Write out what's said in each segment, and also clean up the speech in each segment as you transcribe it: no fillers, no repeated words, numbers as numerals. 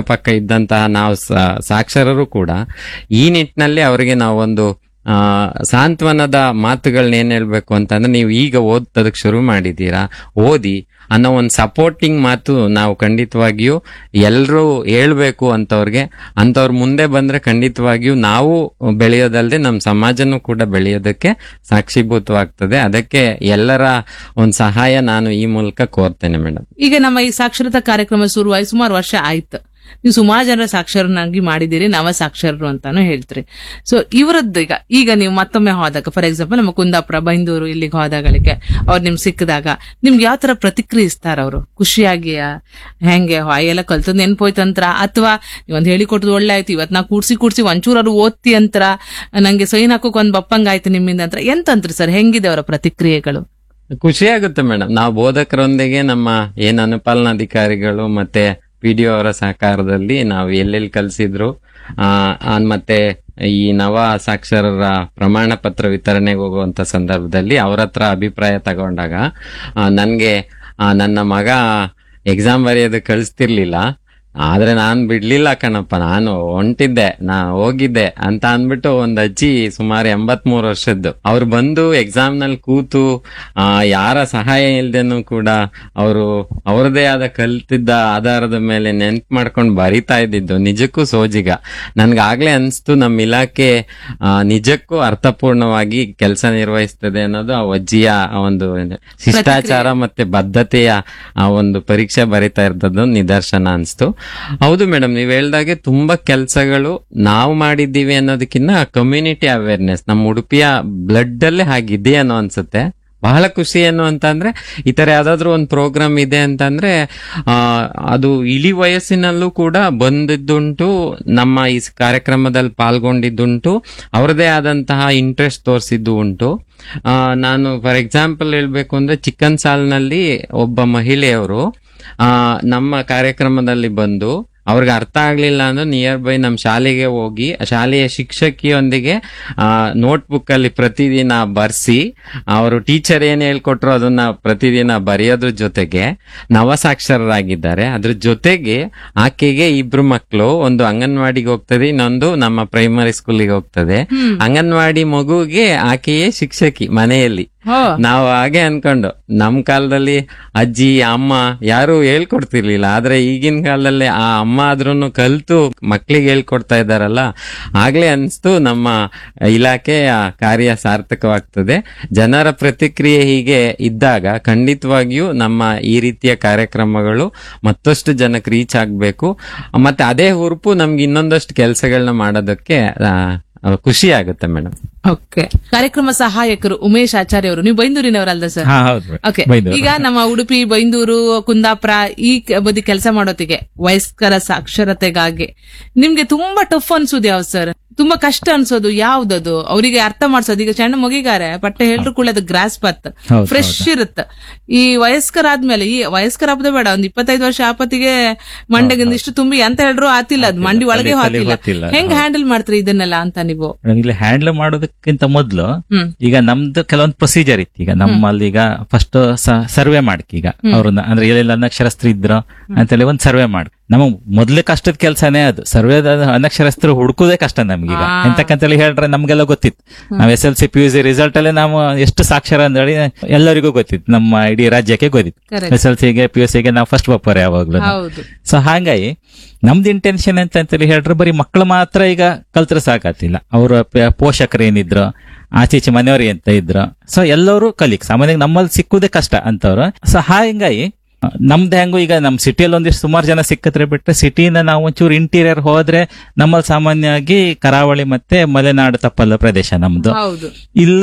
ಅಕ್ಕಪಕ್ಕ ಇದ್ದಂತಹ ನಾವು ಸಾಕ್ಷರರು ಕೂಡ ಈ ನಿಟ್ಟಿನಲ್ಲಿ ಅವರಿಗೆ ನಾವೊಂದು ಸಾಂತ್ವನದ ಮಾತುಗಳನ್ನ ಏನ್ ಹೇಳ್ಬೇಕು ಅಂತಂದ್ರೆ, ನೀವು ಈಗ ಓದೋದಕ್ಕೆ ಶುರು ಮಾಡಿದ್ದೀರಾ, ಓದಿ ಅನ್ನೋ ಒಂದು ಸಪೋರ್ಟಿಂಗ್ ಮಾತು ನಾವು ಖಂಡಿತವಾಗಿಯೂ ಎಲ್ಲರೂ ಹೇಳ್ಬೇಕು ಅಂತವ್ರ ಮುಂದೆ ಬಂದ್ರೆ ಖಂಡಿತವಾಗಿಯೂ ನಾವು ಬೆಳೆಯೋದಲ್ಲದೆ ನಮ್ಮ ಸಮಾಜನೂ ಕೂಡ ಬೆಳೆಯೋದಕ್ಕೆ ಸಾಕ್ಷೀಭೂತವಾಗ್ತದೆ. ಅದಕ್ಕೆ ಎಲ್ಲರ ಒಂದು ಸಹಾಯ ನಾನು ಈ ಮೂಲಕ ಕೋರ್ತೇನೆ ಮೇಡಮ್. ಈಗ ನಮ್ಮ ಈ ಸಾಕ್ಷರತಾ ಕಾರ್ಯಕ್ರಮ ಶುರುವಾಗಿ ಸುಮಾರು ವರ್ಷ ಆಯ್ತು. ನೀವು ಸುಮಾರು ಜನರ ಸಾಕ್ಷರನಾಗಿ ಮಾಡಿದಿರಿ, ನವ ಸಾಕ್ಷರರು ಅಂತಾನು ಹೇಳ್ತೀರಿ. ಸೊ ಇವರದ್ದು ಈಗ ನೀವು ಮತ್ತೊಮ್ಮೆ ಹೋದಾಗ, ಫಾರ್ ಎಕ್ಸಾಂಪಲ್ ನಮ್ಮ ಕುಂದಾಪುರ, ಬೈಂದೂರು ಇಲ್ಲಿಗೆ ಹೋದಾಗಳಿಗೆ ಅವ್ರು ನಿಮ್ಗೆ ಸಿಕ್ಕಿದಾಗ ನಿಮ್ಗೆ ಯಾವ ತರ ಪ್ರತಿಕ್ರಿಯಿಸ್ತಾರ ಅವರು? ಖುಷಿಯಾಗಿಯ ಹೆಂಗೆ ಎಲ್ಲ ಕಲ್ತದ್ ನೆನ್ಪೋಯ್ತಂತ್ರ, ಅಥವಾ ನೀವೊಂದ್ ಹೇಳಿಕೊಟ್ಟದು ಒಳ್ಳೆ ಆಯ್ತು, ಇವತ್ ನಾ ಕೂಡ್ಸಿ ಒಂಚೂರು ಓದ್ತಿ ಅಂತರ, ನಂಗೆ ಸೈನ್ ಹಾಕೋಕ್ ಒಂದ್ ಬಪ್ಪಂಗ ಆಯ್ತು ನಿಮ್ಮಿಂದ ಅಂತ ಎಂತಂತ್ರಿ ಸರ್? ಹೆಂಗಿದೆ ಅವರ ಪ್ರತಿಕ್ರಿಯೆಗಳು? ಖುಷಿ ಆಗುತ್ತೆ ಮೇಡಮ್. ನಾವು ಬೋಧಕರೊಂದಿಗೆ ನಮ್ಮ ಏನ್ ಅನುಪಾಲನಾಧಿಕಾರಿಗಳು ಮತ್ತೆ PDO ಅವರ ಸಹಕಾರದಲ್ಲಿ ನಾವು ಎಲ್ಲೆಲ್ಲಿ ಕಲಿಸಿದ್ರು, ಮತ್ತೆ ಈ ನವ ಸಾಕ್ಷರರ ಪ್ರಮಾಣ ಪತ್ರ ವಿತರಣೆಗೆ ಹೋಗುವಂತ ಸಂದರ್ಭದಲ್ಲಿ ಅವ್ರ ಹತ್ರ ಅಭಿಪ್ರಾಯ ತಗೊಂಡಾಗ ನನ್ಗೆ ನನ್ನ ಮಗ ಎಕ್ಸಾಮ್ ಬರೆಯೋದಕ್ಕೆ ಕಳಿಸ್ತಿರ್ಲಿಲ್ಲ, ಆದ್ರೆ ನಾನ್ ಬಿಡ್ಲಿಲ್ಲ ಕಣಪ್ಪ, ನಾನು ಹೊಂಟಿದ್ದೆ, ನಾ ಹೋಗಿದ್ದೆ ಅಂತ ಅಂದ್ಬಿಟ್ಟು ಒಂದ್ ಅಜ್ಜಿ ಸುಮಾರು 83 ವರ್ಷದ್ದು ಅವ್ರು ಬಂದು ಎಕ್ಸಾಮ್ ನಲ್ಲಿ ಕೂತು ಯಾರ ಸಹಾಯ ಇಲ್ದೇನು ಕೂಡ ಅವರು ಅವ್ರದೇ ಆದ ಕಲ್ತಿದ್ದ ಆಧಾರದ ಮೇಲೆ ನೆನ್ಪು ಮಾಡ್ಕೊಂಡು ಬರಿತಾ ಇದ್ದಿದ್ದು ನಿಜಕ್ಕೂ ಸೋಜಿಗ. ನನ್ಗಾಗ್ಲೇ ಅನ್ಸ್ತು ನಮ್ಮ ಇಲಾಖೆ ನಿಜಕ್ಕೂ ಅರ್ಥಪೂರ್ಣವಾಗಿ ಕೆಲಸ ನಿರ್ವಹಿಸ್ತದೆ ಅನ್ನೋದು ಆ ಅಜ್ಜಿಯ ಒಂದು ಶಿಷ್ಟಾಚಾರ ಮತ್ತೆ ಬದ್ಧತೆಯ ಆ ಒಂದು ಪರೀಕ್ಷೆ ಬರಿತಾ ಇರ್ತದ್ದು ನಿದರ್ಶನ ಅನ್ಸ್ತು. ಹೌದು ಮೇಡಮ್, ನೀವ್ ಹೇಳ್ದಾಗೆ ತುಂಬಾ ಕೆಲಸಗಳು ನಾವು ಮಾಡಿದ್ದೀವಿ ಅನ್ನೋದಕ್ಕಿಂತ ಕಮ್ಯುನಿಟಿ ಅವೇರ್ನೆಸ್ ನಮ್ಮ ಉಡುಪಿಯ ಬ್ಲಡ್ ಅಲ್ಲೇ ಹಾಗಿದೆ ಅನ್ನೋ ಅನ್ಸುತ್ತೆ. ಬಹಳ ಖುಷಿ ಏನು ಅಂತಂದ್ರೆ, ಈ ತರ ಯಾವ್ದಾದ್ರು ಒಂದು ಪ್ರೋಗ್ರಾಮ್ ಇದೆ ಅಂತಂದ್ರೆ ಅದು ಇಳಿ ವಯಸ್ಸಿನಲ್ಲೂ ಕೂಡ ಬಂದಿದ್ದುಂಟು, ನಮ್ಮ ಈ ಕಾರ್ಯಕ್ರಮದಲ್ಲಿ ಪಾಲ್ಗೊಂಡಿದ್ದುಂಟು, ಅವ್ರದೇ ಆದಂತಹ ಇಂಟ್ರೆಸ್ಟ್ ತೋರಿಸಿದ್ದು ಉಂಟು. ನಾನು ಫಾರ್ ಎಕ್ಸಾಂಪಲ್ ಹೇಳ್ಬೇಕು ಅಂದ್ರೆ, ಚಿಕ್ಕನ್ ಸಾಲ್ನಲ್ಲಿ ಒಬ್ಬ ಮಹಿಳೆಯವರು ನಮ್ಮ ಕಾರ್ಯಕ್ರಮದಲ್ಲಿ ಬಂದು ಅವ್ರಿಗೆ ಅರ್ಥ ಆಗ್ಲಿಲ್ಲ ಅಂದ್ರೆ ನಿಯರ್ ಬೈ ನಮ್ಮ ಶಾಲೆಗೆ ಹೋಗಿ ಶಾಲೆಯ ಶಿಕ್ಷಕಿಯೊಂದಿಗೆ ನೋಟ್ಬುಕ್ ಅಲ್ಲಿ ಪ್ರತಿದಿನ ಬರ್ಸಿ ಅವರು ಟೀಚರ್ ಏನ್ ಹೇಳ್ಕೊಟ್ರು ಅದನ್ನ ಪ್ರತಿದಿನ ಬರೆಯೋದ್ರ ಜೊತೆಗೆ ನವಸಾಕ್ಷರರಾಗಿದ್ದಾರೆ. ಅದ್ರ ಜೊತೆಗೆ ಆಕೆಗೆ 2 ಮಕ್ಕಳು, ಒಂದು ಅಂಗನವಾಡಿಗೆ ಹೋಗ್ತದೆ, ಇನ್ನೊಂದು ನಮ್ಮ ಪ್ರೈಮರಿ ಸ್ಕೂಲಿಗೆ ಹೋಗ್ತದೆ. ಅಂಗನವಾಡಿ ಮಗುಗೆ ಆಕೆಯೇ ಶಿಕ್ಷಕಿ ಮನೆಯಲ್ಲಿ. ನಾವು ಹಾಗೆ ಅನ್ಕೊಂಡು, ನಮ್ ಕಾಲದಲ್ಲಿ ಅಜ್ಜಿ ಅಮ್ಮ ಯಾರು ಹೇಳ್ಕೊಡ್ತಿರ್ಲಿಲ್ಲ, ಆದ್ರೆ ಈಗಿನ ಕಾಲದಲ್ಲಿ ಆ ಅಮ್ಮ ಆದ್ರೂನು ಕಲ್ತು ಮಕ್ಳಿಗೆ ಹೇಳ್ಕೊಡ್ತಾ ಇದ್ದಾರಲ್ಲ, ಆಗ್ಲೇ ಅನ್ಸ್ತು ನಮ್ಮ ಇಲಾಖೆಯ ಕಾರ್ಯ ಸಾರ್ಥಕವಾಗ್ತದೆ. ಜನರ ಪ್ರತಿಕ್ರಿಯೆ ಹೀಗೆ ಇದ್ದಾಗ ಖಂಡಿತವಾಗಿಯೂ ನಮ್ಮ ಈ ರೀತಿಯ ಕಾರ್ಯಕ್ರಮಗಳು ಮತ್ತಷ್ಟು ಜನಕ್ಕೆ ರೀಚ್ ಆಗ್ಬೇಕು. ಮತ್ತೆ ಅದೇ ಹುರುಪು ನಮ್ಗೆ ಇನ್ನೊಂದಷ್ಟು ಕೆಲಸಗಳನ್ನ ಮಾಡೋದಕ್ಕೆ ಖುಷಿ ಆಗುತ್ತೆ ಮೇಡಮ್. ಓಕೆ, ಕಾರ್ಯಕ್ರಮ ಸಹಾಯಕರು ಉಮೇಶ್ ಆಚಾರ್ಯ ಅವರು, ನೀವು ಬೈಂದೂರಿನವರಲ್ದ ಸರ್? ಓಕೆ, ಈಗ ನಮ್ಮ ಉಡುಪಿ, ಬೈಂದೂರು, ಕುಂದಾಪುರ ಈ ಬದಿ ಕೆಲಸ ಮಾಡೋತಿಗೆ ವಯಸ್ಕರ ಸಾಕ್ಷರತೆಗಾಗಿ ನಿಮ್ಗೆ ತುಂಬಾ ಟಫ್ ಅನ್ಸೋದು ಯಾವ್ದು ಸರ್? ತುಂಬಾ ಕಷ್ಟ ಅನ್ಸೋದು ಯಾವ್ದದು? ಅವರಿಗೆ ಅರ್ಥ ಮಾಡ್ಸೋದು. ಈಗ ಸಣ್ಣ ಮಗಿಗಾರೆ ಪಟ್ಟೆ ಹೇಳ್ರು ಕೂಡ ಅದು ಗ್ರಾಸ್ ಪತ್ ಫ್ರೆಶ್ ಇರುತ್ತೆ. ಈ ವಯಸ್ಕರಾದ್ಮೇಲೆ, ಈ ವಯಸ್ಕರ ಹಬ್ಬದ ಬೇಡ, ಒಂದ್ 25 ವರ್ಷ ಆಪತ್ತಿಗೆ ಮಂಡೆಗಿಂದ ಇಷ್ಟು ತುಂಬಿ ಅಂತ ಹೇಳ್ರು ಆತಿಲ್ಲ, ಅದು ಮಂಡಿ ಒಳಗೆ ಹಾಕಿಲ್ಲ. ಹೆಂಗ್ ಹ್ಯಾಂಡಲ್ ಮಾಡ್ತೀರಿ ಇದನ್ನೆಲ್ಲ ಅಂತ ನೀವು? ಇಲ್ಲಿ ಹ್ಯಾಂಡಲ್ ಮಾಡೋದಕ್ಕಿಂತ ಮೊದ್ಲು ಈಗ ನಮ್ದು ಕೆಲವೊಂದು ಪ್ರೊಸೀಜರ್ ಇತ್ತು. ಈಗ ನಮ್ಮಲ್ಲಿ ಈಗ ಫಸ್ಟ್ ಸರ್ವೆ ಮಾಡಕ್, ಈಗ ಅವ್ರನ್ನ ಅಂದ್ರೆ ಎಲ್ಲೆಲ್ಲ ಅನಕ್ಷರಸ್ಥರು ಇದ್ರು ಅಂತೇಳಿ ಒಂದ್ ಸರ್ವೆ ಮಾಡಿ, ನಮಗ್ ಮೊದ್ಲೇ ಕಷ್ಟದ ಕೆಲ್ಸನೇ ಅದು. ಸರ್ವೆ ಅನಕ್ಷರಸ್ಥರು ಹುಡುಕುದೇ ಕಷ್ಟ ನಮ್ಗೀಗ. ಎಂತಕ್ಕಂತೇಳಿ ಹೇಳ್ರೆ ನಮ್ಗೆಲ್ಲ ಗೊತ್ತಿತ್ತು. ನಾವ್ SLC PUC ರಿಸಲ್ಟ್ ಅಲ್ಲಿ ನಾವು ಎಷ್ಟು ಸಾಕ್ಷರ ಅಂತೇಳಿ ಎಲ್ಲರಿಗೂ ಗೊತ್ತಿತ್ತು, ನಮ್ಮ ಇಡೀ ರಾಜ್ಯಕ್ಕೆ ಗೊತ್ತಿತ್ತು. SLCಗೆ PUCಗೆ ನಾವು ಫಸ್ಟ್ ಬಪ್ಪರ್ ಯಾವಾಗ್ಲೂ. ಸೊ ಹಾಗಾಗಿ ನಮ್ದು ಇಂಟೆನ್ಷನ್ ಅಂತೇಳಿ ಹೇಳ್ರೆ ಬರೀ ಮಕ್ಕಳು ಮಾತ್ರ ಈಗ ಕಲ್ತ್ರೆ ಸಾಕಾತಿಲ್ಲ, ಅವ್ರ ಪೋಷಕರು ಏನಿದ್ರು, ಆಚೀಚೆ ಮನೆಯವ್ರು ಎಂತ ಇದ್ರು, ಸೊ ಎಲ್ಲರೂ ಕಲಿಕ್ ಸಾಮಾನ್ಯವಾಗಿ ನಮ್ಮಲ್ಲಿ ಸಿಕ್ಕುದೇ ಕಷ್ಟ ಅಂತವ್ರು. ಸೊ ಹಾಗಾಗಿ ನಮ್ದು ಹೆಂಗು ಈಗ ನಮ್ ಸಿಟಿಯಲ್ಲಿ ಒಂದಿಷ್ಟು ಸುಮಾರು ಜನ ಸಿಕ್ಕತ್ರೆ ಬಿಟ್ರೆ, ಸಿಟಿಯಿಂದ ನಾವು ಒಂಚೂರು ಇಂಟೀರಿಯರ್ ಹೋದ್ರೆ ನಮ್ಮಲ್ಲಿ ಸಾಮಾನ್ಯವಾಗಿ ಕರಾವಳಿ ಮತ್ತೆ ಮಲೆನಾಡು ತಪ್ಪಲ ಪ್ರದೇಶ ನಮ್ದು. ಇಲ್ಲ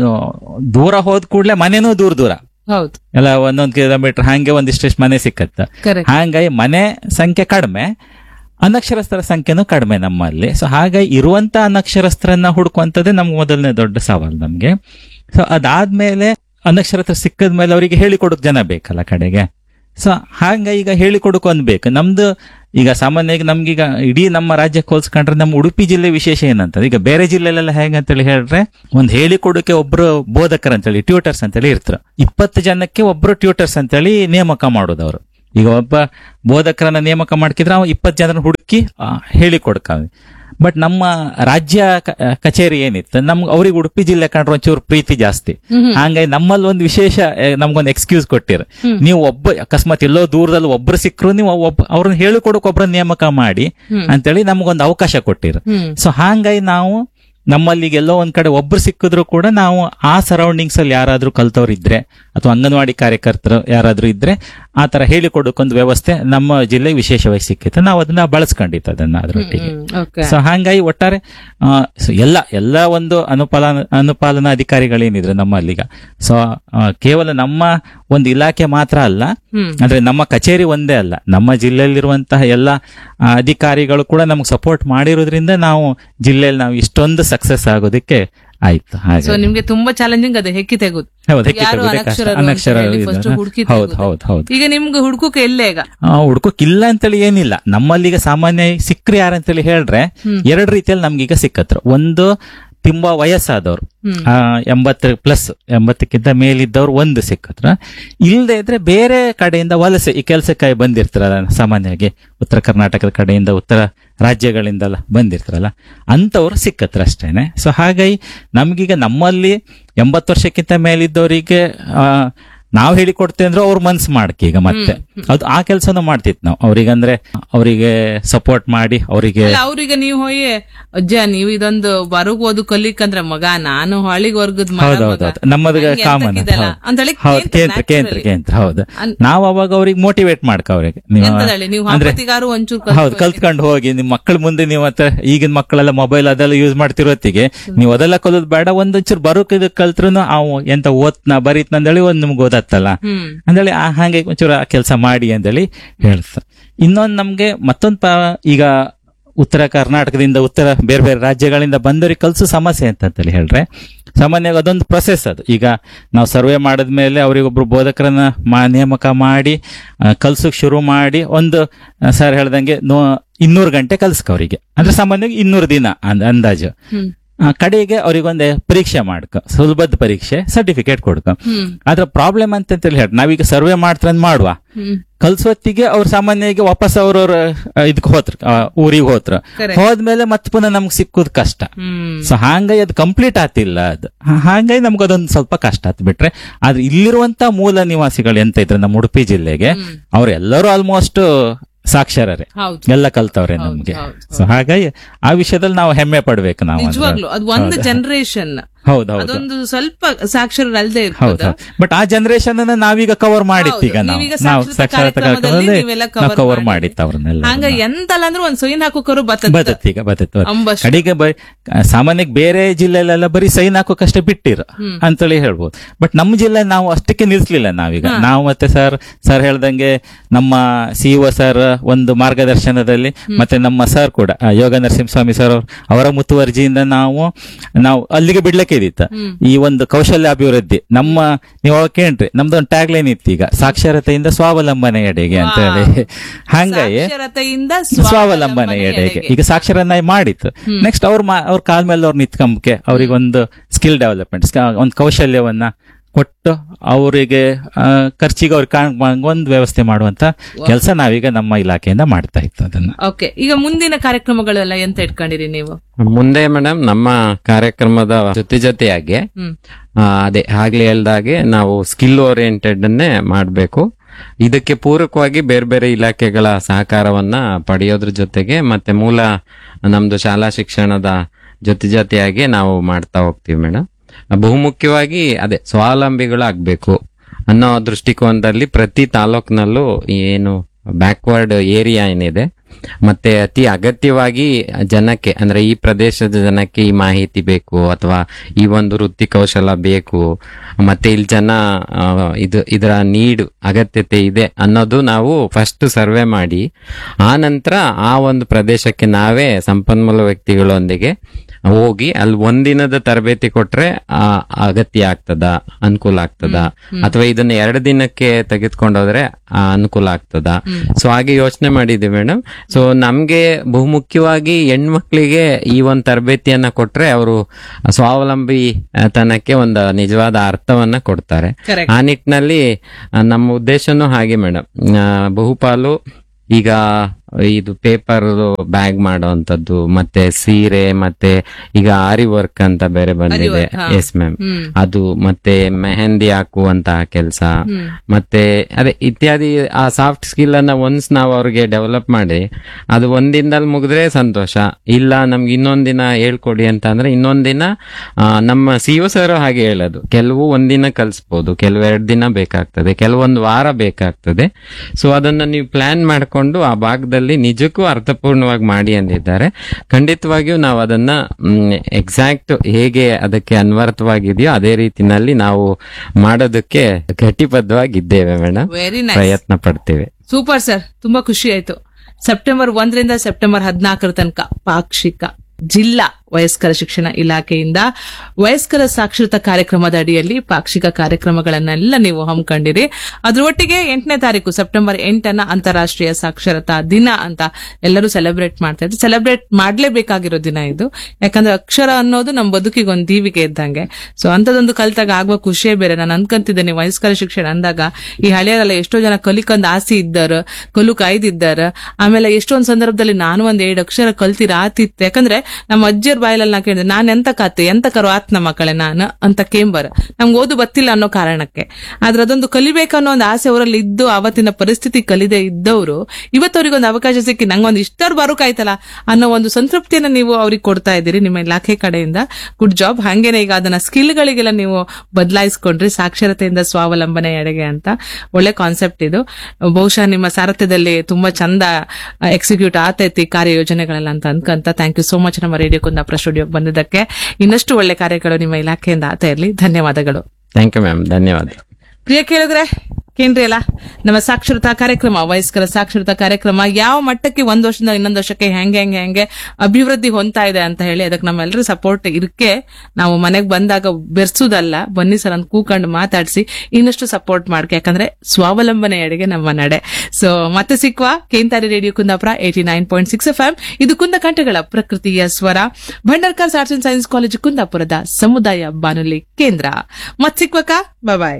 ದೂರ ಹೋದ್ ಕೂಡ್ಲೆ ಮನೆನೂ ದೂರ ಎಲ್ಲ 1 ಕಿಲೋಮೀಟರ್ ಹಂಗೆ ಒಂದಿಷ್ಟು ಮನೆ ಸಿಕ್ಕತ್ತ. ಹಾಗಾಗಿ ಮನೆ ಸಂಖ್ಯೆ ಕಡಿಮೆ, ಅನಕ್ಷರಸ್ಥರ ಸಂಖ್ಯೆನೂ ಕಡಿಮೆ ನಮ್ಮಲ್ಲಿ. ಸೊ ಹಾಗಾಗಿ ಇರುವಂತ ಅನಕ್ಷರಸ್ಥರನ್ನ ಹುಡುಕುವಂತದ್ದೇ ನಮ್ಗೆ ಮೊದಲನೇ ದೊಡ್ಡ ಸವಾಲು ನಮ್ಗೆ. ಸೊ ಅದಾದ್ಮೇಲೆ ಅನಕ್ಷರಸ್ಥರು ಸಿಕ್ಕದ್ಮೇಲೆ ಅವರಿಗೆ ಹೇಳಿಕೊಡಕ್ ಜನ ಬೇಕಲ್ಲ ಕಡೆಗೆ. ಸೊ ಹಾಗ ಈಗ ಹೇಳಿಕೊಡಕ್ ಒಂದ್ ಬೇಕು. ನಮ್ದು ಈಗ ಸಾಮಾನ್ಯವಾಗಿ ನಮ್ಗೀಗ ಇಡೀ ನಮ್ಮ ರಾಜ್ಯಕ್ಕೆ ಹೋಲ್ಸ್ಕೊಂಡ್ರೆ ನಮ್ಮ ಉಡುಪಿ ಜಿಲ್ಲೆ ವಿಶೇಷ ಏನಂತ, ಈಗ ಬೇರೆ ಜಿಲ್ಲೆಲೆಲ್ಲ ಹೇಗಂತೇಳಿ ಹೇಳ್ರೆ ಒಂದ್ ಹೇಳಿಕೊಡಕ್ಕೆ ಒಬ್ರು ಬೋಧಕರು ಅಂತೇಳಿ ಟ್ಯೂಟರ್ಸ್ ಅಂತೇಳಿ ಇರ್ತಾರೆ. 20 ಜನಕ್ಕೆ ಒಬ್ರು ಟ್ಯೂಟರ್ಸ್ ಅಂತೇಳಿ ನೇಮಕ ಮಾಡೋದು ಅವರು. ಈಗ ಒಬ್ಬ ಬೋಧಕರನ್ನ ನೇಮಕ ಮಾಡ್ಕಿದ್ರೆ ಅವ 20 ಜನರನ್ನ ಹುಡುಕಿ ಹೇಳಿ ಕೊಡ್ಕಾವೆ. ಬಟ್ ನಮ್ಮ ರಾಜ್ಯ ಕಚೇರಿ ಏನಿತ್ತು, ನಮ್ಗೆ ಅವ್ರಿಗೆ ಉಡುಪಿ ಜಿಲ್ಲೆ ಕಂಡ್ರೆ ಒಂಚೂರು ಪ್ರೀತಿ ಜಾಸ್ತಿ. ಹಂಗಾಗಿ ನಮ್ಮಲ್ಲಿ ಒಂದು ವಿಶೇಷ ನಮ್ಗೊಂದು ಎಕ್ಸ್ಕ್ಯೂಸ್ ಕೊಟ್ಟಿರ, ನೀವು ಅಕಸ್ಮಾತ್ ಎಲ್ಲೋ ದೂರದಲ್ಲಿ ಒಬ್ರು ಸಿಕ್ಕರು ನೀವು ಅವ್ರನ್ನ ಹೇಳಿಕೊಡಕ್ ಒಬ್ರನ್ನ ನೇಮಕ ಮಾಡಿ ಅಂತೇಳಿ ನಮ್ಗೊಂದು ಅವಕಾಶ ಕೊಟ್ಟಿರ. ಸೊ ಹಾಗಾಗಿ ನಾವು ನಮ್ಮಲ್ಲಿ ಎಲ್ಲೋ ಒಂದ್ ಕಡೆ ಒಬ್ರು ಸಿಕ್ಕಿದ್ರು ಕೂಡ ನಾವು ಆ ಸರೌಂಡಿಂಗ್ಸ್ ಅಲ್ಲಿ ಯಾರಾದ್ರೂ ಕಲ್ತವ್ರು ಇದ್ರೆ ಅಥವಾ ಅಂಗನವಾಡಿ ಕಾರ್ಯಕರ್ತರು ಯಾರಾದ್ರೂ ಇದ್ರೆ ಆ ತರ ಹೇಳಿಕೊಡಕ್ಕೊಂದು ವ್ಯವಸ್ಥೆ ನಮ್ಮ ಜಿಲ್ಲೆಗೆ ವಿಶೇಷವಾಗಿ ಸಿಕ್ಕಿತ್ತು. ನಾವು ಅದನ್ನ ಬಳಸ್ಕೊಂಡಿತ್ತು ಅದನ್ನ ಅದರೊಟ್ಟಿಗೆ. ಸೊ ಹಾಗಾಗಿ ಒಟ್ಟಾರೆ ಎಲ್ಲ ಒಂದು ಅನುಪಾಲನಾ ಅಧಿಕಾರಿಗಳೇನಿದ್ರು ನಮ್ಮಲ್ಲೀಗ, ಸೊ ಕೇವಲ ನಮ್ಮ ಒಂದು ಇಲಾಖೆ ಮಾತ್ರ ಅಲ್ಲ, ಅಂದ್ರೆ ನಮ್ಮ ಕಚೇರಿ ಒಂದೇ ಅಲ್ಲ, ನಮ್ಮ ಜಿಲ್ಲೆಯಲ್ಲಿರುವಂತಹ ಎಲ್ಲ ಅಧಿಕಾರಿಗಳು ಕೂಡ ನಮ್ಗೆ ಸಪೋರ್ಟ್ ಮಾಡಿರೋದ್ರಿಂದ ನಾವು ಜಿಲ್ಲೆಯಲ್ಲಿ ನಾವು ಇಷ್ಟೊಂದು ಸಕ್ಸಸ್ ಆಗೋದಕ್ಕೆ ಆಯ್ತು. ಸೊ ನಿಮ್ಗೆ ತುಂಬಾ ಚಾಲೆಂಜಿಂಗ್ ಅದೇ ಹೆಕ್ಕಿ ತೆಗುದು. ಅನಕ್ಷರ. ಹೌದು. ಈಗ ನಿಮ್ಗೆ ಹುಡ್ಕೋಕೆ ಎಲ್ಲೇ ಈಗ ಹುಡ್ಕೋಕಿಲ್ಲ ಅಂತೇಳಿ ಏನಿಲ್ಲ. ನಮ್ಮಲ್ಲೀಗ ಸಾಮಾನ್ಯ ಸಿಕ್ಕ್ರಿ ಯಾರಂತೇಳಿ ಹೇಳ್ರೆ 2 ರೀತಿಯಲ್ಲಿ ನಮ್ಗೀಗ ಸಿಕ್ಕತ್ರ. ಒಂದು ತುಂಬಾ ವಯಸ್ಸಾದವ್ರು 80+ ಮೇಲಿದ್ದವ್ರು ಒಂದು ಸಿಕ್ಕತ್ರ. ಇಲ್ಲದೆ ಇದ್ರೆ ಬೇರೆ ಕಡೆಯಿಂದ ವಲಸೆ ಈ ಕೆಲಸಕ್ಕಾಗಿ ಬಂದಿರ್ತಾರಲ್ಲ, ಸಾಮಾನ್ಯವಾಗಿ ಉತ್ತರ ಕರ್ನಾಟಕದ ಕಡೆಯಿಂದ ಉತ್ತರ ರಾಜ್ಯಗಳಿಂದಲ್ಲ ಬಂದಿರ್ತಾರಲ್ಲ ಅಂತವ್ರು ಸಿಕ್ಕತ್ರ ಅಷ್ಟೇನೆ. ಸೊ ಹಾಗಾಗಿ ನಮ್ಗೀಗ ನಮ್ಮಲ್ಲಿ 80 ವರ್ಷಕ್ಕಿಂತ ಮೇಲಿದ್ದವರಿಗೆ ನಾವ್ ಹೇಳಿಕೊಡ್ತೇವೆ ಅಂದ್ರೆ ಅವ್ರ ಮನ್ಸು ಮಾಡಕ್ಕೆ ಈಗ ಮತ್ತೆ ಅದು ಆ ಕೆಲಸನೂ ಮಾಡ್ತಿತ್ತು ನಾವು ಅವ್ರಿಗಂದ್ರೆ ಅವರಿಗೆ ಸಪೋರ್ಟ್ ಮಾಡಿ ಅವ್ರಿಗೆ ನೀವು ಹೋಗಿ ಅಜ್ಜ ನೀವು ಇದೊಂದು ಬರಗೋದು ಕಲಿಕಂದ್ರೆ ಮಗ ನಾನು ಹಳ್ಳಿಗೆ ವರ್ಗದ ನಮ್ಮದು ಕಾಮನ್ ಕೇಂದ್ರ ಹೌದು. ನಾವ್ ಅವಾಗ ಅವ್ರಿಗೆ ಮೋಟಿವೇಟ್ ಮಾಡ್ಕ ಅವ್ರಿಗೆ ಹೌದು ಕಲ್ತ್ಕೊಂಡು ಹೋಗಿ ನಿಮ್ ಮಕ್ಕಳ ಮುಂದೆ ನೀವು ಮತ್ತೆ ಈಗಿನ ಮಕ್ಕಳೆಲ್ಲ ಮೊಬೈಲ್ ಅದೆಲ್ಲ ಯೂಸ್ ಮಾಡ್ತಿರೋತ್ತಿಗೆ ನೀವು ಅದೆಲ್ಲ ಕಲಿಯೋದು ಬೇಡ, ಒಂದೊಂಚೂರು ಬರೋಕ್ ಕಲ್ತ್ರು ಅವು ಎಂತ ಓದ್ನ ಬರೀತ್ನಂದೇಳಿ ಒಂದ್ ನಿಮ್ಗೆ ಓದತ್ತಲ್ಲ ಅಂದೇಳಿ ಹಾಗೆ ಒಂಚೂರು ಕೆಲಸ ಮಾಡಿ ಅಂತೇಳಿ ಹೇಳ್ತಾರೆ. ಇನ್ನೊಂದು ನಮ್ಗೆ ಮತ್ತೊಂದು ಈಗ ಉತ್ತರ ಕರ್ನಾಟಕದಿಂದ ಬೇರೆ ಬೇರೆ ರಾಜ್ಯಗಳಿಂದ ಬಂದವರಿಗೆ ಕಲ್ಸೋ ಸಮಸ್ಯೆ ಅಂತೇಳಿ ಹೇಳ್ರೆ ಸಾಮಾನ್ಯವಾಗಿ ಅದೊಂದು ಪ್ರೊಸೆಸ್ ಅದು. ಈಗ ನಾವು ಸರ್ವೆ ಮಾಡಿದ್ಮೇಲೆ ಅವರಿಗೊಬ್ರು ಬೋಧಕರನ್ನ ನೇಮಕ ಮಾಡಿ ಕಲ್ಸಕ್ ಶುರು ಮಾಡಿ ಒಂದು ಸರ್ ಹೇಳ್ದಂಗೆ 200 ಗಂಟೆ ಕಲ್ಸ್ಕ ಅವರಿಗೆ, ಅಂದ್ರೆ ಸಾಮಾನ್ಯವಾಗಿ 200 ದಿನ ಅಂದಾಜು. ಕಡೆಗೆ ಅವ್ರಿಗೊಂದೇ ಪರೀಕ್ಷೆ ಮಾಡ್ಕ, ಸುಲಭದ ಪರೀಕ್ಷೆ, ಸರ್ಟಿಫಿಕೇಟ್ ಕೊಡ್ಕ. ಅದ್ರ ಪ್ರಾಬ್ಲಮ್ ಅಂತ ಹೇಳಿ ನಾವೀಗ ಸರ್ವೆ ಮಾಡ್ತಾರಂದ್ ಮಾಡುವ ಕಲ್ಸೊತ್ತಿಗೆ ಅವ್ರು ಸಾಮಾನ್ಯವಾಗಿ ವಾಪಸ್ ಅವ್ರವ್ರ ಇದಕ್ ಹೋತ್ರ ಊರಿಗೆ ಹೋದ್ಮೇಲೆ ಮತ್ತೆ ಪುನಃ ನಮ್ಗೆ ಸಿಕ್ಕುದ್ ಕಷ್ಟ. ಸೊ ಹಾಗಾಗಿ ಅದು ಕಂಪ್ಲೀಟ್ ಆತಿಲ್ಲ ಅದು. ಹಾಗಾಗಿ ನಮ್ಗೆ ಅದೊಂದು ಸ್ವಲ್ಪ ಕಷ್ಟ ಆತ್ ಬಿಟ್ರೆ, ಆದ್ರೆ ಇಲ್ಲಿರುವಂತ ಮೂಲ ನಿವಾಸಿಗಳು ಎಂತ ಇದ್ರೆ ನಮ್ಮ ಉಡುಪಿ ಜಿಲ್ಲೆಗೆ ಅವ್ರೆಲ್ಲರೂ ಆಲ್ಮೋಸ್ಟ್ ಸಾಕ್ಷರರೇ, ಎಲ್ಲ ಕಲ್ತವ್ರೆ ನಮ್ಗೆ. ಸೊ ಹಾಗಾಗಿ ಆ ವಿಷಯದಲ್ಲಿ ನಾವು ಹೆಮ್ಮೆ ಪಡ್ಬೇಕು. ನಾವು ನಿಜವಾಗ್ಲೂ ಅದು ಒಂದು ಜನರೇಷನ್ ಅದೊಂದು ಸ್ವಲ್ಪ ಸಾಕ್ಷರರಲ್ಲದೆ ಹೌದು. ಬಟ್ ಆ ಜನರೇಷನ್ ಅನ್ನ ನಾವೀಗ ಕವರ್ ಮಾಡಿತ್ತು. ಈಗ ನಾವು ಸಾಕ್ಷರತಾ ಕವರ್ ಮಾಡಿತ್ತು ಅವ್ರನ್ನೆಲ್ಲ. ಹಂಗ ಎಂತಲ್ಲ ಅಂದ್ರೆ ಒಂದ್ ಸೈನ್ ಹಾಕೋಕರು ಬತ್ತೀಗ ಕಡೆಗೆ ಸಾಮಾನ್ಯಕ್ಕೆ ಬೇರೆ ಜಿಲ್ಲೆಲೆಲ್ಲ ಬರೀ ಸೈನ್ ಹಾಕೋಕಷ್ಟೇ ಬಿಟ್ಟಿರ ಅಂತೇಳಿ ಹೇಳ್ಬೋದು. ಬಟ್ ನಮ್ಮ ಜಿಲ್ಲೆ ನಾವು ಅಷ್ಟಕ್ಕೆ ನಿಲ್ಸ್ಲಿಲ್ಲ. ನಾವೀಗ ನಾವು ಮತ್ತೆ ಸರ್ ಹೇಳ್ದಂಗೆ ನಮ್ಮ ಸಿಇಒ ಸರ್ ಒಂದು ಮಾರ್ಗದರ್ಶನದಲ್ಲಿ ಮತ್ತೆ ನಮ್ಮ ಸರ್ ಕೂಡ ಯೋಗ ನರಸಿಂಹಸ್ವಾಮಿ ಸರ್ ಅವರ ಮುತುವರ್ಜಿಯಿಂದ ನಾವು ಅಲ್ಲಿಗೆ ಬಿಡ್ಲಿಕ್ಕೆ ಇದಿತ್ತ ಈ ಒಂದು ಕೌಶಲ್ಯ ಅಭಿವೃದ್ಧಿ. ನೀವು ಕೇಳ್ರಿ ನಮ್ದೊಂದು ಟ್ಯಾಗ್ ಲೈನ್ ಇತ್ತು ಈಗ, ಸಾಕ್ಷರತೆಯಿಂದ ಸ್ವಾವಲಂಬನೆ ಎಡೆಗೆ ಅಂತ ಹೇಳಿ. ಹಂಗಾಗಿ ಸ್ವಾವಲಂಬನೆ ಎಡೆಗೆ ಈಗ ಸಾಕ್ಷರನಾಗಿ ಮಾಡಿತ್ತು. ನೆಕ್ಸ್ಟ್ ಅವ್ರ ಕಾಲ್ ಮೇಲೆ ಅವ್ರು ನಿಂತ್ಕೊಂಬಕ್ಕೆ ಅವ್ರಿಗೊಂದು ಸ್ಕಿಲ್ ಡೆವಲಪ್ಮೆಂಟ್, ಒಂದು ಕೌಶಲ್ಯವನ್ನ ಕೊಟ್ಟು ಅವರಿಗೆ ಖರ್ಚಿಗೆ ಅವ್ರಿಗೆ ಒಂದು ವ್ಯವಸ್ಥೆ ಮಾಡುವಂತ ಕೆಲಸ ನಾವೀಗ ನಮ್ಮ ಇಲಾಖೆಯಿಂದ ಮಾಡ್ತಾ ಇತ್ತು ಅದನ್ನ. ಓಕೆ, ಈಗ ಮುಂದಿನ ಕಾರ್ಯಕ್ರಮಗಳೆಲ್ಲ ಎಂತ ಇಟ್ಕೊಂಡಿರಿ ನೀವು ಮುಂದೆ? ಮೇಡಮ್, ನಮ್ಮ ಕಾರ್ಯಕ್ರಮದ ಜೊತೆಯಾಗಿ ಅದೇ ಆಗ್ಲೇ ಹೇಳ್ದಾಗೆ ನಾವು ಸ್ಕಿಲ್ ಓರಿಯೆಂಟೆಡ್ ಅನ್ನೇ ಮಾಡ್ಬೇಕು. ಇದಕ್ಕೆ ಪೂರಕವಾಗಿ ಬೇರೆ ಬೇರೆ ಇಲಾಖೆಗಳ ಸಹಕಾರವನ್ನ ಪಡೆಯೋದ್ರ ಜೊತೆಗೆ ಮತ್ತೆ ಮೂಲ ನಮ್ದು ಶಾಲಾ ಶಿಕ್ಷಣದ ಜೊತೆಯಾಗಿ ನಾವು ಮಾಡ್ತಾ ಹೋಗ್ತೀವಿ ಮೇಡಮ್. ಬಹುಮುಖ್ಯವಾಗಿ ಅದೇ ಸ್ವಾವಲಂಬಿಗಳಾಗಬೇಕು ಅನ್ನೋ ದೃಷ್ಟಿಕೋನದಲ್ಲಿ ಪ್ರತಿ ತಾಲೂಕಿನಲ್ಲೂ ಏನು ಬ್ಯಾಕ್ವರ್ಡ್ ಏರಿಯಾ ಏನಿದೆ ಮತ್ತೆ ಅತಿ ಅಗತ್ಯವಾಗಿ ಜನಕ್ಕೆ ಅಂದ್ರೆ ಈ ಪ್ರದೇಶದ ಜನಕ್ಕೆ ಈ ಮಾಹಿತಿ ಬೇಕು ಅಥವಾ ಈ ಒಂದು ವೃತ್ತಿ ಕೌಶಲ ಬೇಕು ಮತ್ತೆ ಇಲ್ಲಿ ಜನ ಇದರ ಅಗತ್ಯತೆ ಇದೆ ಅನ್ನೋದು ನಾವು ಫಸ್ಟ್ ಸರ್ವೆ ಮಾಡಿ ಆ ನಂತರ ಆ ಒಂದು ಪ್ರದೇಶಕ್ಕೆ ನಾವೇ ಸಂಪನ್ಮೂಲ ವ್ಯಕ್ತಿಗಳೊಂದಿಗೆ ಹೋಗಿ ಅಲ್ಲಿ ಒಂದಿನದ ತರಬೇತಿ ಕೊಟ್ರೆ ಅಗತ್ಯ ಆಗ್ತದ, ಅನುಕೂಲ ಆಗ್ತದ, ಅಥವಾ ಇದನ್ನ 2 ದಿನಕ್ಕೆ ತೆಗೆದುಕೊಂಡೋದ್ರೆ ಅನುಕೂಲ ಆಗ್ತದ. ಸೊ ಹಾಗೆ ಯೋಚನೆ ಮಾಡಿದ್ವಿ ಮೇಡಮ್. ಸೊ ನಮ್ಗೆ ಬಹುಮುಖ್ಯವಾಗಿ ಹೆಣ್ಮಕ್ಳಿಗೆ ಈ ಒಂದು ತರಬೇತಿಯನ್ನ ಕೊಟ್ರೆ ಅವರು ಸ್ವಾವಲಂಬಿ ತನಕ್ಕೆ ಒಂದು ನಿಜವಾದ ಅರ್ಥವನ್ನ ಕೊಡ್ತಾರೆ. ಆ ನಿಟ್ಟಿನಲ್ಲಿ ನಮ್ಮ ಉದ್ದೇಶನೂ ಹಾಗೆ ಮೇಡಮ್. ಬಹುಪಾಲು ಈಗ ಇದು ಪೇಪರ್ ಬ್ಯಾಗ್ ಮಾಡೋಂಥದ್ದು, ಮತ್ತೆ ಸೀರೆ, ಮತ್ತೆ ಈಗ ಆರಿ ವರ್ಕ್ ಅಂತ ಬೇರೆ ಬಂದಿದೆ. ಎಸ್ ಮ್ಯಾಮ್, ಅದು ಮತ್ತೆ ಮೆಹಂದಿ ಹಾಕುವಂತಹ ಕೆಲಸ, ಮತ್ತೆ ಅದೇ ಇತ್ಯಾದಿ ಆ ಸಾಫ್ಟ್ ಸ್ಕಿಲ್ ಅನ್ನ ಒನ್ಸ್ ನಾವು ಅವ್ರಿಗೆ ಡೆವಲಪ್ ಮಾಡಿ ಅದು ಒಂದಿನದಲ್ಲಿ ಮುಗಿದ್ರೆ ಸಂತೋಷ. ಇಲ್ಲ ನಮ್ಗೆ ಇನ್ನೊಂದಿನ ಹೇಳ್ಕೊಡಿ ಅಂತ ಅಂದ್ರೆ ಇನ್ನೊಂದಿನ ನಮ್ಮ ಸಿಒ ಸರ್ ಹಾಗೆ ಹೇಳೋದು, ಕೆಲವು ಒಂದಿನ ಕಲಿಸ್ಬೋದು, ಕೆಲವು 2 ದಿನ ಬೇಕಾಗ್ತದೆ, ಕೆಲವೊಂದು ವಾರ ಬೇಕಾಗ್ತದೆ. ಸೊ ಅದನ್ನ ನೀವು ಪ್ಲಾನ್ ಮಾಡ್ಕೊಂಡು ಆ ಭಾಗದಲ್ಲಿ ನಿಜಕ್ಕೂ ಅರ್ಥಪೂರ್ಣವಾಗಿ ಮಾಡಿ ಅಂದಿದ್ದಾರೆ. ಖಂಡಿತವಾಗಿಯೂ ನಾವು ಅದನ್ನ ಎಕ್ಸಾಕ್ಟ್ ಹೇಗೆ ಅದಕ್ಕೆ ಅನ್ವರ್ಥವಾಗಿದೆಯೋ ಅದೇ ರೀತಿನಲ್ಲಿ ನಾವು ಮಾಡೋದಕ್ಕೆ ಗಟ್ಟಿಬದ್ಧವಾಗಿದ್ದೇವೆ ಮೇಡಮ್. ವೆರಿ ನೈಸ್, ಪ್ರಯತ್ನ ಪಡ್ತೇವೆ. ಸೂಪರ್ ಸರ್, ತುಂಬಾ ಖುಷಿ ಆಯ್ತು. ಸೆಪ್ಟೆಂಬರ್ 1ರಿಂದ ಸೆಪ್ಟೆಂಬರ್ 14 ತನಕ ಪಾಕ್ಷಿಕ ಜಿಲ್ಲಾ ವಯಸ್ಕರ ಶಿಕ್ಷಣ ಇಲಾಖೆಯಿಂದ ವಯಸ್ಕರ ಸಾಕ್ಷರತಾ ಕಾರ್ಯಕ್ರಮದ ಅಡಿಯಲ್ಲಿ ಪಾಕ್ಷಿಕ ಕಾರ್ಯಕ್ರಮಗಳನ್ನೆಲ್ಲ ನೀವು ಹಮ್ಮಿಕೊಂಡಿರಿ. ಅದ್ರ ಒಟ್ಟಿಗೆ 8ನೇ ತಾರೀಕು ಸೆಪ್ಟೆಂಬರ್ 8 ಅಂತಾರಾಷ್ಟ್ರೀಯ ಸಾಕ್ಷರತಾ ದಿನ ಅಂತ ಎಲ್ಲರೂ ಸೆಲೆಬ್ರೇಟ್ ಮಾಡ್ತಾ ಇದ್ರು. ಸೆಲೆಬ್ರೇಟ್ ಮಾಡ್ಲೇಬೇಕಾಗಿರೋ ದಿನ ಇದು, ಯಾಕಂದ್ರೆ ಅಕ್ಷರ ಅನ್ನೋದು ನಮ್ಮ ಬದುಕಿಗೆ ಒಂದು ದೀವಿಗೆ ಇದ್ದಂಗೆ. ಸೊ ಅಂತದೊಂದು ಕಲ್ತಾಗ ಆಗುವ ಖುಷಿಯೇ ಬೇರೆ. ನಾನು ಅನ್ಕೊಂತಿದ್ದೇನೆ ವಯಸ್ಕರ ಶಿಕ್ಷಣ ಅಂದಾಗ ಈ ಹಳೆಯರೆಲ್ಲ ಎಷ್ಟೋ ಜನ ಕಲಿಕೊಂಡ್ ಆಸೆ ಇದ್ದಾರ, ಕಲು ಕಾಯ್ದಿದ್ದಾರ. ಆಮೇಲೆ ಎಷ್ಟೊಂದು ಸಂದರ್ಭದಲ್ಲಿ ನಾನು 1-2 ಅಕ್ಷರ ಕಲ್ತಿರ ಆತಿತ್ತು. ಯಾಕಂದ್ರೆ ನಮ್ಮ ಅಜ್ಜಿಯರ್ ಬಾಯಲ್ಲಿ ನಾ ಕೇಳಿದೆ, ನಾನ್ ಎಂತ ಕಾತೆ ಎಂತ ಕರು ಆತ್ ನಮ್ಮ ಮಕ್ಕಳೇ ನಾನು ಅಂತ ಕೇಂಬರ್, ನಮ್ಗೆ ಓದು ಬತ್ತಿಲ್ಲ ಅನ್ನೋ ಕಾರಣಕ್ಕೆ. ಆದ್ರೆ ಅದೊಂದು ಕಲಿಬೇಕನ್ನೋ ಒಂದು ಆಸೆ ಅವರಲ್ಲಿ ಇದ್ದು ಅವತ್ತಿನ ಪರಿಸ್ಥಿತಿ ಕಲಿದೆ ಇದ್ದವರು ಇವತ್ತವ್ರಿಗೊಂದು ಅವಕಾಶ ಸಿಕ್ಕಿ ನಂಗೊಂದು ಇಷ್ಟರ ಬರುಕಾಯ್ತಲ್ಲ ಅನ್ನೋ ಒಂದು ಸಂತೃಪ್ತಿಯನ್ನ ನೀವು ಅವ್ರಿಗೆ ಕೊಡ್ತಾ ಇದ್ದೀರಿ ನಿಮ್ಮ ಇಲಾಖೆ ಕಡೆಯಿಂದ. Good job. ಹಂಗೇನೆ ಈಗ ಅದನ್ನ ಸ್ಕಿಲ್ಗಳಿಗೆಲ್ಲ ನೀವು ಬದಲಾಯಿಸ್ಕೊಂಡ್ರಿ, ಸಾಕ್ಷರತೆಯಿಂದ ಸ್ವಾವಲಂಬನೆ ಎಡೆಗೆ ಅಂತ. ಒಳ್ಳೆ ಕಾನ್ಸೆಪ್ಟ್ ಇದು. ಬಹುಶಃ ನಿಮ್ಮ ಸಾರಥ್ಯದಲ್ಲಿ ತುಂಬಾ ಚಂದ ಎಕ್ಸಿಕ್ಯೂಟ್ ಆತೈತಿ ಕಾರ್ಯಯೋಜನೆಗಳೆಲ್ಲ ಅಂತ ಅನ್ಕಂತ. ಥ್ಯಾಂಕ್ ಯು ಸೋ ಮಚ್ ನಮ್ಮ ರೇಡಿಯೋ ಕುಂದಾಪುರ ಸ್ಟುಡಿಯೋಗೆ ಬಂದಿದ್ದಕ್ಕೆ. ಇನ್ನಷ್ಟು ಒಳ್ಳೆ ಕಾರ್ಯಗಳು ನಿಮ್ಮ ಇಲಾಖೆಯಿಂದ ಆತ ಇರಲಿ. ಧನ್ಯವಾದಗಳು. ಥ್ಯಾಂಕ್ ಯು ಮ್ಯಾಮ್, ಧನ್ಯವಾದ. ಪ್ರಿಯ ಕೇಳಿದ್ರೆ ಕೇಂದ್ರಿ ಅಲ್ಲ, ನಮ್ಮ ಸಾಕ್ಷರತಾ ಕಾರ್ಯಕ್ರಮ, ವಯಸ್ಕರ ಸಾಕ್ಷರತಾ ಕಾರ್ಯಕ್ರಮ ಯಾವ ಮಟ್ಟಕ್ಕೆ ಒಂದ್ ವರ್ಷದಿಂದ ಇನ್ನೊಂದು ವರ್ಷಕ್ಕೆ ಹೆಂಗೆ ಅಭಿವೃದ್ಧಿ ಹೊಂದ್ತಾ ಇದೆ ಅಂತ ಹೇಳಿ ಅದಕ್ಕೆ ನಮ್ಮೆಲ್ಲರೂ ಸಪೋರ್ಟ್ ಇರಕ್ಕೆ ನಾವು ಮನೆಗೆ ಬಂದಾಗ ಬೆರ್ಸುದಲ್ಲ, ಬನ್ನಿ ಸರ್ ಅಂತ ಕೂಕೊಂಡು ಮಾತಾಡಿಸಿ ಇನ್ನಷ್ಟು ಸಪೋರ್ಟ್ ಮಾಡ್ಕೆ. ಯಾಕಂದ್ರೆ ಸ್ವಾವಲಂಬನೆ ಎಡೆಗೆ ನಮ್ಮ ನಡೆ. ಸೊ ಮತ್ತೆ ಸಿಕ್ಕುವ ಕೇಂತಾರಿ ರೇಡಿಯೋ ಕುಂದಾಪುರ 89.6 FM. ಇದು ಕುಂದ ಕಂಠಗಳ ಪ್ರಕೃತಿಯ ಸ್ವರ, Bhandarkar arts and science college ಕುಂದಾಪುರದ ಸಮುದಾಯ ಬಾನುಲಿ ಕೇಂದ್ರ. ಮತ್ ಸಿಕ್ವಕ, ಬಾಯ್.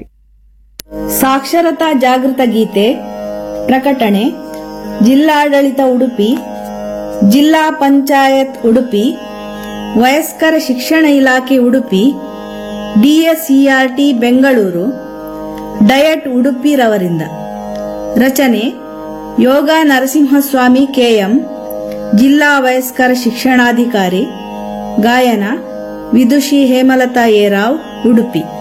ಸಾಕ್ಷರತಾ ಜಾಗೃತ ಗೀತೆ ಪ್ರಕಟಣೆ. ಜಿಲ್ಲಾಡಳಿತ ಉಡುಪಿ, ಜಿಲ್ಲಾ ಪಂಚಾಯತ್ ಉಡುಪಿ, ವಯಸ್ಕರ ಶಿಕ್ಷಣ ಇಲಾಖೆ ಉಡುಪಿ, ಡಿಎಸ್ಇಆರ್ಟಿ ಬೆಂಗಳೂರು, ಡಯಟ್ ಉಡುಪಿ ರವರಿಂದ. ರಚನೆ ಯೋಗ ನರಸಿಂಹಸ್ವಾಮಿ ಕೆಎಂ, ಜಿಲ್ಲಾ ವಯಸ್ಕರ ಶಿಕ್ಷಣಾಧಿಕಾರಿ. ಗಾಯನ ವಿದುಷಿ ಹೇಮಲತಾ ಏರಾವ್, ಉಡುಪಿ.